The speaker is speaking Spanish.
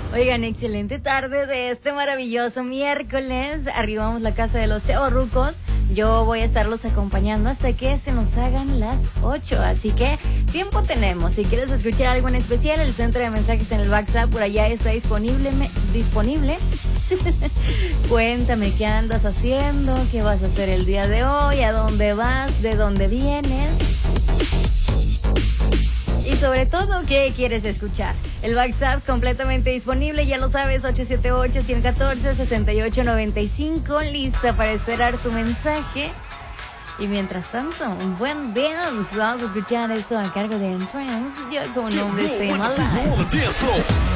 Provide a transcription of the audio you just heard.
Oigan, excelente tarde de este maravilloso miércoles. Arribamos la casa de los chavorrucos. Yo voy a estarlos acompañando hasta que se nos hagan las 8. Así que tiempo tenemos. Si quieres escuchar algo en especial, el centro de mensajes en el WhatsApp por allá está disponible. Cuéntame qué andas haciendo, qué vas a hacer el día de hoy, a dónde vas, de dónde vienes. Y sobre todo, ¿qué quieres escuchar? El WhatsApp completamente disponible, ya lo sabes, 878-114-6895, lista para esperar tu mensaje. Y mientras tanto, un buen dance. Vamos a escuchar esto a cargo de Entrance. Yo como nombre estoy mala.